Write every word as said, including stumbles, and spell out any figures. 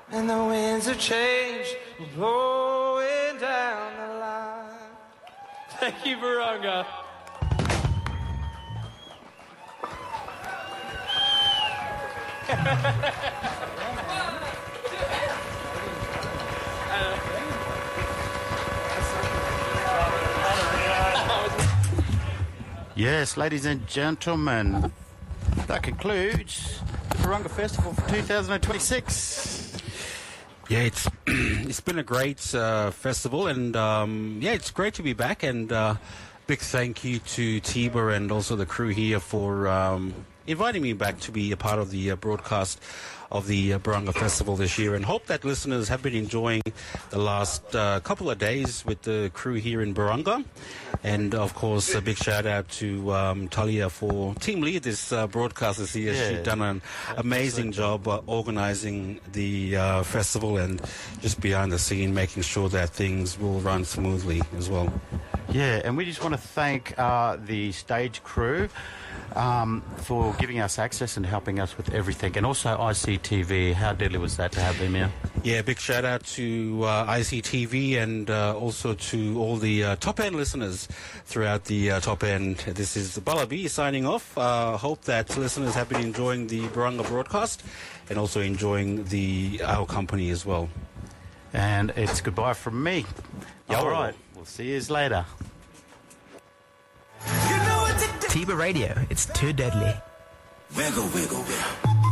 and the winds of change blowing down the line. Thank you, Barunga. Yes, ladies and gentlemen, that concludes the Barunga Festival for two thousand twenty-six. Yeah, it's it's been a great uh, festival, and um, yeah, it's great to be back. And uh, big thank you to Tiba and also the crew here for um, inviting me back to be a part of the uh, broadcast of the uh, Barunga Festival this year, and hope that listeners have been enjoying the last uh, couple of days with the crew here in Barunga. And of course, a big shout out to um, Talia for team lead this uh, broadcast this year. Yeah. She's done an amazing job uh, organising the uh, festival and just behind the scene, making sure that things will run smoothly as well. Yeah, and we just want to thank uh, the stage crew um, for giving us access and helping us with everything. And also I C T V, how deadly was that to have them here? Yeah, big shout out to uh, I C T V and uh, also to all the uh, Top End listeners throughout the uh, Top End. This is Balabi signing off. Uh, hope that listeners have been enjoying the Barunga broadcast and also enjoying the our company as well. And it's goodbye from me. Yo. All right, we'll see you later. Tiba Radio, it's too deadly. Wiggle, wiggle, wiggle.